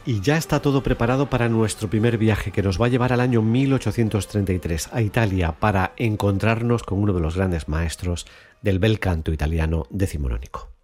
Y ya está todo preparado para nuestro primer viaje que nos va a llevar al año 1833 a Italia para encontrarnos con uno de los grandes maestros del bel canto italiano decimonónico.